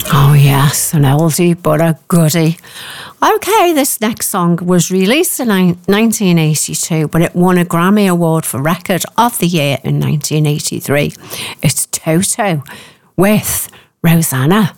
Oh yes, an oldie but a goodie. Okay, this next song was released in 1982, but it won a Grammy Award for Record of the Year in 1983. It's Toto with Rosanna.